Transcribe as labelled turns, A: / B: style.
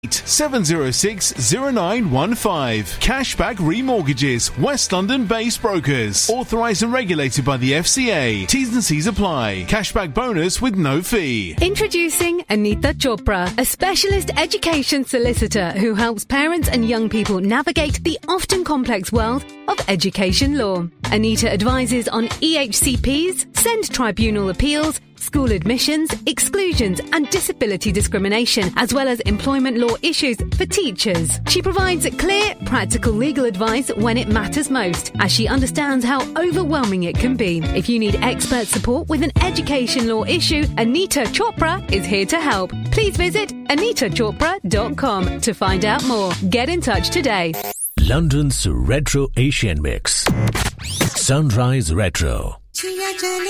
A: 706 0915. Cashback Remortgages, West London-based brokers. Authorised and regulated by the FCA. T's and C's apply. Cashback bonus with no fee.
B: Introducing Anita Chopra, a specialist education solicitor who helps parents and young people navigate the often complex world of education law. Anita advises on EHCPs, SEND tribunal appeals, school admissions, exclusions and disability discrimination, as well as employment law issues for teachers. She provides clear, practical legal advice when it matters most, as she understands how overwhelming it can be. If you need expert support with an education law issue, Anita Chopra is here to help. Please visit anitachopra.com to find out more. Get in touch today.
C: London's Retro Asian Mix. Sunrise Retro.